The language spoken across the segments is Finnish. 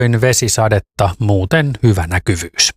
vesisadetta, muuten hyvä näkyvyys.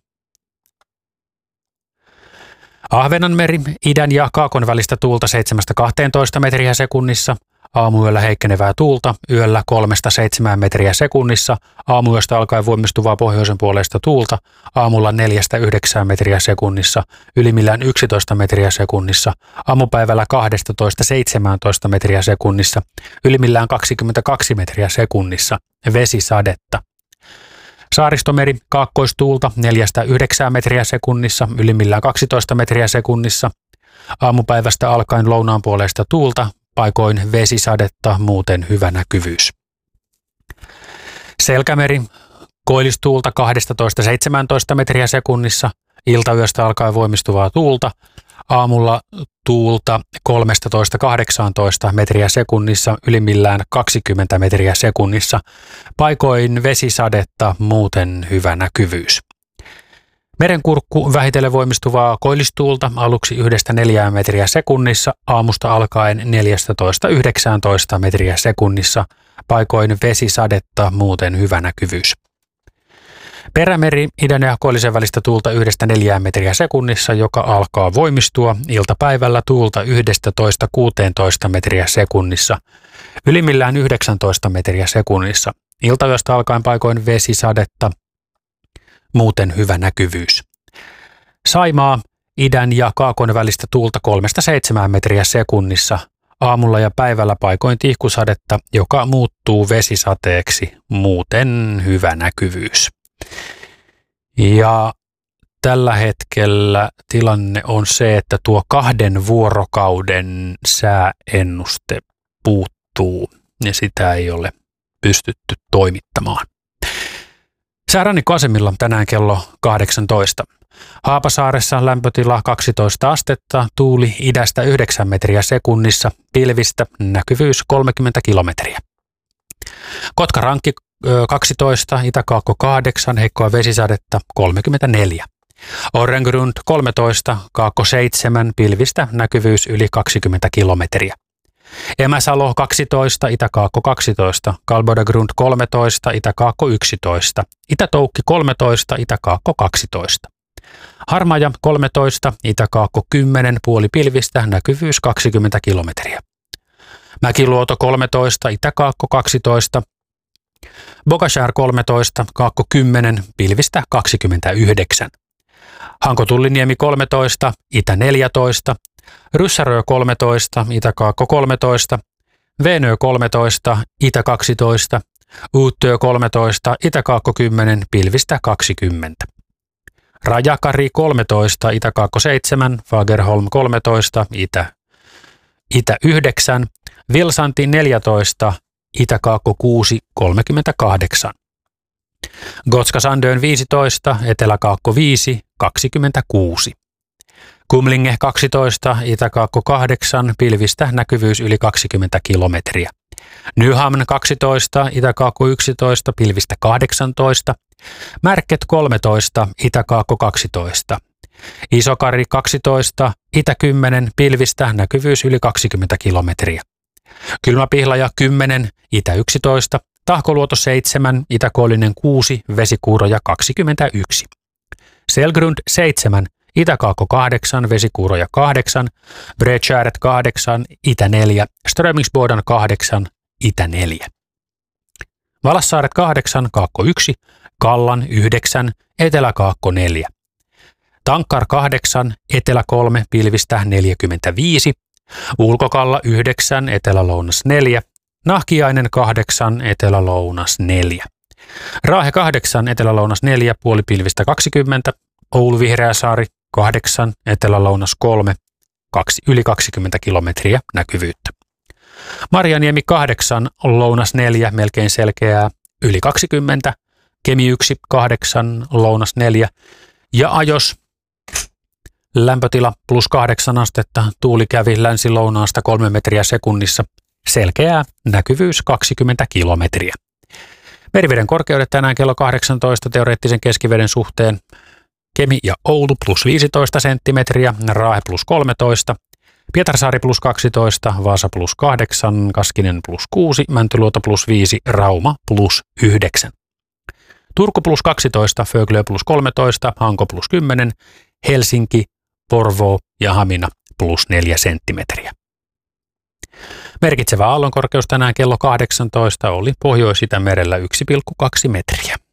Ahvenanmeri, idän ja kaakon välistä tuulta 7–12 metriä sekunnissa, aamuyöllä heikkenevää tuulta, yöllä 3–7 metriä sekunnissa, aamuyöstä alkaen voimistuvaa pohjoisen puoleista tuulta, aamulla 4–9 metriä sekunnissa, ylimmillään 11 metriä sekunnissa, aamupäivällä 12–17 metriä sekunnissa, ylimmillään 22 metriä sekunnissa, vesisadetta. Saaristomeri, kaakkoistuulta 4–9 metriä sekunnissa, ylimmillään 12 metriä sekunnissa, aamupäivästä alkaen lounaanpuoleista tuulta, paikoin vesisadetta, muuten hyvä näkyvyys. Selkämeri, koillistuulta 12–17 metriä sekunnissa, iltayöstä alkaen voimistuvaa tuulta, aamulla tuulta 13–18 metriä sekunnissa, ylimmillään 20 metriä sekunnissa, paikoin vesisadetta, muuten hyvä näkyvyys. Merenkurkku, vähitellen voimistuvaa koillistuulta aluksi 1–4 metriä sekunnissa, aamusta alkaen 14–19 metriä sekunnissa, paikoin vesisadetta, muuten hyvä näkyvyys. Perämeri, idän ja koillisen välistä tuulta 1–4 metriä sekunnissa, joka alkaa voimistua, iltapäivällä tuulta 11–16 metriä sekunnissa, ylimmillään 19 metriä sekunnissa, iltayöstä alkaen paikoin vesisadetta, muuten hyvä näkyvyys. Saimaa, idän ja kaakon välistä tuulta 3–7 metriä sekunnissa, aamulla ja päivällä paikoin tihkusadetta, joka muuttuu vesisateeksi, muuten hyvä näkyvyys. Ja tällä hetkellä tilanne on se, että tuo 2 vuorokauden sääennuste puuttuu ja sitä ei ole pystytty toimittamaan. Säärannikkoasemilla tänään kello 18. Haapasaaressa lämpötila 12 astetta, tuuli idästä 9 metriä sekunnissa, pilvistä, näkyvyys 30 kilometriä. Kotkarankki 12, Itä-Kaakko 8, heikkoa vesisadetta 34. Orrengrund 13, Kaakko 7, pilvistä, näkyvyys yli 20 kilometriä. Emäsalo 12, Itä-Kaakko 12, Kalbodagrund 13, Itä-Kaakko 11, Itä-Toukki 13, Itä-Kaakko 12. Harmaja 13, Itä-Kaakko 10, puoli pilvistä, näkyvyys 20 kilometriä. Mäkiluoto 13, Itä-Kaakko 12, Bogashär 13, Kaakko 10, pilvistä 29. Hankotulliniemi 13, Itä 14, Ryssärö 13, Itä-Kaakko 13, Veenö 13, Itä 12, Uuttyö 13, Itä-Kaakko 10, pilvistä 20. Rajakari 13, Itä-Kaakko 7, Fagerholm 13, Itä 9, Vilsanti 14, Itä-Kaakko 6, 38. Gotska-Sandön 15, Etelä-Kaakko 5, 26. Kumlinge 12, Itä-Kaakko 8, pilvistä, näkyvyys yli 20 kilometriä. Nyhamn 12, Itä-Kaakko 11, pilvistä 18. Märket 13, Itä-Kaakko 12. Isokari 12, Itä 10, pilvistä, näkyvyys yli 20 kilometriä. Kylmäpihlaja 10, Itä 11, Tahkoluoto 7, Itä-Koillinen 6, Vesikuuroja 21. Selgrund 7, Itä-Kaakko 8, Vesikuuroja 8, Bredskärret 8, Itä 4, Strömingsbodan 8, Itä 4. Valassaaret 8, Kaakko 1, Kallan 9, Etelä-Kaakko 4. Tankkar 8, Etelä 3, pilvistä 45, Ulkokalla 9, Etelä-Lounas 4, Nahkiainen 8, Etelä-Lounas 4. Raahe 8, Etelä-Lounas 4, puolipilvistä 20, Oulu Vihreäsaari 8, Etelä-Lounas 3, yli 20 kilometriä näkyvyyttä. Marjaniemi 8, Lounas 4, melkein selkeää, yli 20, Kemi 1, 8, Lounas 4 ja Ajos lämpötila +8 astetta, tuuli kävi länsi-lounaasta 3 metriä sekunnissa, selkeää, näkyvyys 20 kilometriä. Meriveden korkeudet tänään kello 18 teoreettisen keskiveden suhteen. Kemi ja Oulu +15 senttimetriä, Raahe +13, Pietarsaari +12, Vaasa +8, Kaskinen +6, Mäntyluoto +5, Rauma +9. Turku plus 12, Föglö plus 13, Hanko plus 10, Helsinki, Porvoo ja Hamina plus 4 senttimetriä. Merkitsevä aallonkorkeus tänään kello 18 oli Pohjois-Itämerellä 1,2 metriä.